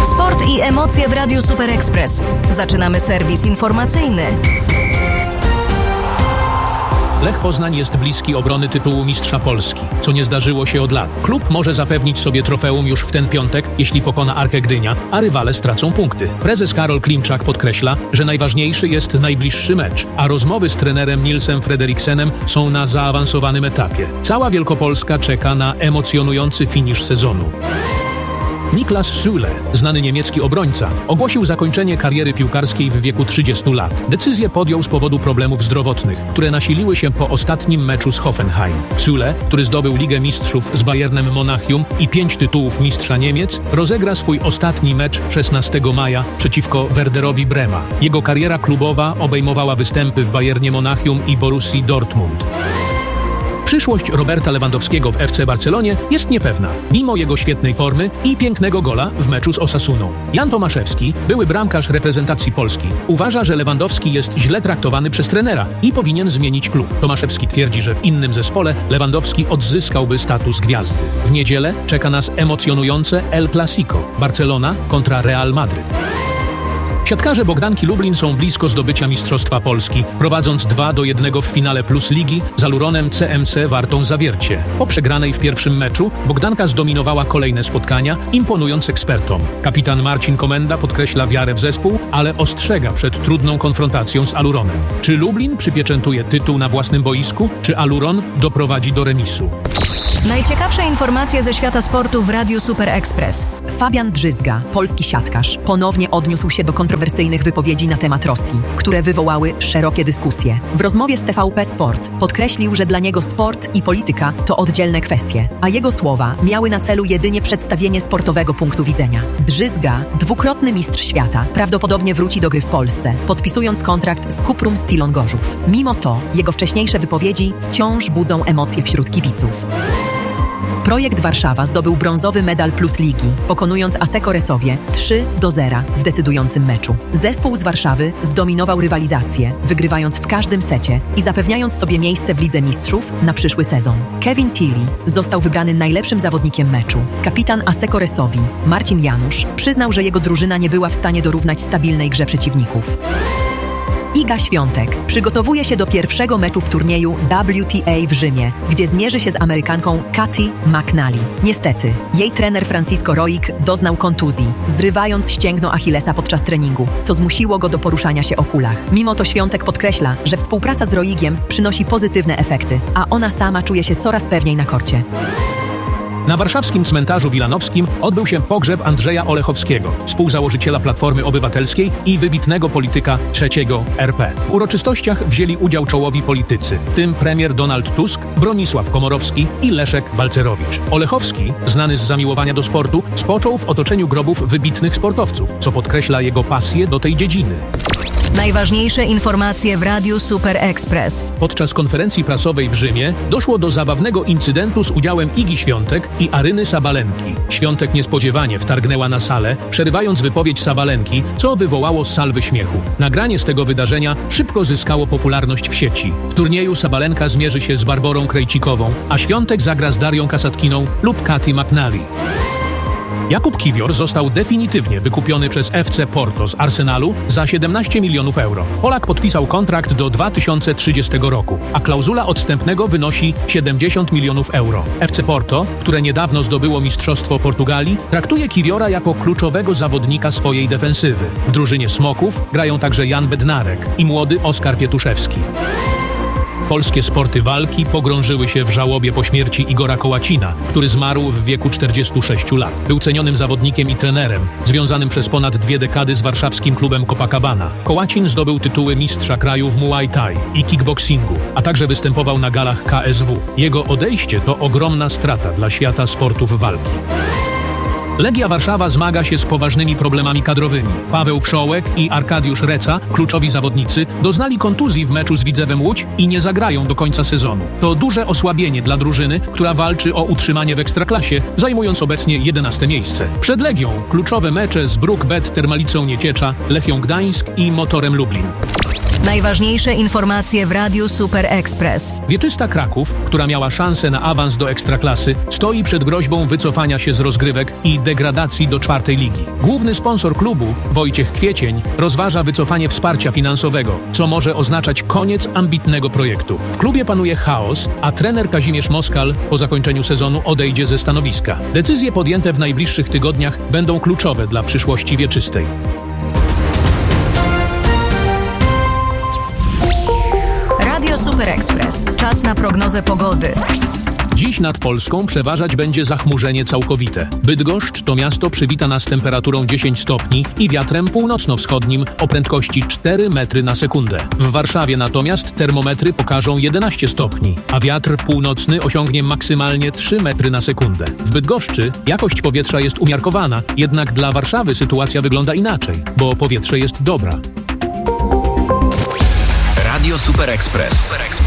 Sport i emocje w Radiu Super Express. Zaczynamy serwis informacyjny. Lech Poznań jest bliski obrony tytułu mistrza Polski, co nie zdarzyło się od lat. Klub może zapewnić sobie trofeum już w ten piątek, jeśli pokona Arkę Gdynia, a rywale stracą punkty. Prezes Karol Klimczak podkreśla, że najważniejszy jest najbliższy mecz, a rozmowy z trenerem Nilsem Frederiksenem są na zaawansowanym etapie. Cała Wielkopolska czeka na emocjonujący finisz sezonu. Niklas Süle, znany niemiecki obrońca, ogłosił zakończenie kariery piłkarskiej w wieku 30 lat. Decyzję podjął z powodu problemów zdrowotnych, które nasiliły się po ostatnim meczu z Hoffenheim. Süle, który zdobył Ligę Mistrzów z Bayernem Monachium i 5 tytułów mistrza Niemiec, rozegra swój ostatni mecz 16 maja przeciwko Werderowi Brema. Jego kariera klubowa obejmowała występy w Bayernie Monachium i Borussii Dortmund. Przyszłość Roberta Lewandowskiego w FC Barcelonie jest niepewna, mimo jego świetnej formy i pięknego gola w meczu z Osasuną. Jan Tomaszewski, były bramkarz reprezentacji Polski, uważa, że Lewandowski jest źle traktowany przez trenera i powinien zmienić klub. Tomaszewski twierdzi, że w innym zespole Lewandowski odzyskałby status gwiazdy. W niedzielę czeka nas emocjonujące El Clasico – Barcelona kontra Real Madryt. Siatkarze Bogdanki Lublin są blisko zdobycia Mistrzostwa Polski, prowadząc 2-1 w finale Plus Ligi z Aluronem CMC Wartą Zawiercie. Po przegranej w pierwszym meczu Bogdanka zdominowała kolejne spotkania, imponując ekspertom. Kapitan Marcin Komenda podkreśla wiarę w zespół, ale ostrzega przed trudną konfrontacją z Aluronem. Czy Lublin przypieczętuje tytuł na własnym boisku, czy Aluron doprowadzi do remisu? Najciekawsze informacje ze świata sportu w Radiu Super Express. Fabian Drzyzga, polski siatkarz, ponownie odniósł się do kontrowersyjnych wypowiedzi na temat Rosji, które wywołały szerokie dyskusje. W rozmowie z TVP Sport podkreślił, że dla niego sport i polityka to oddzielne kwestie, a jego słowa miały na celu jedynie przedstawienie sportowego punktu widzenia. Drzyzga, dwukrotny mistrz świata, prawdopodobnie wróci do gry w Polsce, podpisując kontrakt z Cuprum Stylon Gorzów. Mimo to jego wcześniejsze wypowiedzi wciąż budzą emocje wśród kibiców. Projekt Warszawa zdobył brązowy medal Plus Ligi, pokonując Asseco Resowie 3-0 w decydującym meczu. Zespół z Warszawy zdominował rywalizację, wygrywając w każdym secie i zapewniając sobie miejsce w Lidze Mistrzów na przyszły sezon. Kevin Tilly został wybrany najlepszym zawodnikiem meczu. Kapitan Asseco Resowi, Marcin Janusz, przyznał, że jego drużyna nie była w stanie dorównać stabilnej grze przeciwników. Iga Świątek przygotowuje się do pierwszego meczu w turnieju WTA w Rzymie, gdzie zmierzy się z Amerykanką Cathy McNally. Niestety, jej trener Francisco Roig doznał kontuzji, zrywając ścięgno Achillesa podczas treningu, co zmusiło go do poruszania się o kulach. Mimo to Świątek podkreśla, że współpraca z Roigiem przynosi pozytywne efekty, a ona sama czuje się coraz pewniej na korcie. Na warszawskim cmentarzu wilanowskim odbył się pogrzeb Andrzeja Olechowskiego, współzałożyciela Platformy Obywatelskiej i wybitnego polityka trzeciego RP. W uroczystościach wzięli udział czołowi politycy, w tym premier Donald Tusk, Bronisław Komorowski i Leszek Balcerowicz. Olechowski, znany z zamiłowania do sportu, spoczął w otoczeniu grobów wybitnych sportowców, co podkreśla jego pasję do tej dziedziny. Najważniejsze informacje w Radiu Super Express. Podczas konferencji prasowej w Rzymie doszło do zabawnego incydentu z udziałem Igi Świątek i Aryny Sabalenki. Świątek niespodziewanie wtargnęła na salę, przerywając wypowiedź Sabalenki, co wywołało salwy śmiechu. Nagranie z tego wydarzenia szybko zyskało popularność w sieci. W turnieju Sabalenka zmierzy się z Barborą Krejcikową, a Świątek zagra z Darią Kasatkiną lub Cathy McNally. Jakub Kiwior został definitywnie wykupiony przez FC Porto z Arsenalu za 17 milionów euro. Polak podpisał kontrakt do 2030 roku, a klauzula odstępnego wynosi 70 milionów euro. FC Porto, które niedawno zdobyło Mistrzostwo Portugalii, traktuje Kiwiora jako kluczowego zawodnika swojej defensywy. W drużynie Smoków grają także Jan Bednarek i młody Oskar Pietuszewski. Polskie sporty walki pogrążyły się w żałobie po śmierci Igora Kołacina, który zmarł w wieku 46 lat. Był cenionym zawodnikiem i trenerem, związanym przez ponad 2 dekady z warszawskim klubem Copacabana. Kołacin zdobył tytuły mistrza kraju w Muay Thai i kickboxingu, a także występował na galach KSW. Jego odejście to ogromna strata dla świata sportów walki. Legia Warszawa zmaga się z poważnymi problemami kadrowymi. Paweł Wszołek i Arkadiusz Reca, kluczowi zawodnicy, doznali kontuzji w meczu z Widzewem Łódź i nie zagrają do końca sezonu. To duże osłabienie dla drużyny, która walczy o utrzymanie w Ekstraklasie, zajmując obecnie 11. miejsce. Przed Legią kluczowe mecze z Bruk Bet Termalicą Nieciecza, Lechią Gdańsk i Motorem Lublin. Najważniejsze informacje w Radiu Super Express. Wieczysta Kraków, która miała szansę na awans do Ekstraklasy, stoi przed groźbą wycofania się z rozgrywek i degradacji do 4. ligi. Główny sponsor klubu, Wojciech Kwiecień, rozważa wycofanie wsparcia finansowego, co może oznaczać koniec ambitnego projektu. W klubie panuje chaos, a trener Kazimierz Moskal po zakończeniu sezonu odejdzie ze stanowiska. Decyzje podjęte w najbliższych tygodniach będą kluczowe dla przyszłości wieczystej. Radio Super Express. Czas na prognozę pogody. Dziś nad Polską przeważać będzie zachmurzenie całkowite. Bydgoszcz to miasto przywita nas temperaturą 10 stopni i wiatrem północno-wschodnim o prędkości 4 metry na sekundę. W Warszawie natomiast termometry pokażą 11 stopni, a wiatr północny osiągnie maksymalnie 3 metry na sekundę. W Bydgoszczy jakość powietrza jest umiarkowana, jednak dla Warszawy sytuacja wygląda inaczej, bo powietrze jest dobra. Radio Super Express.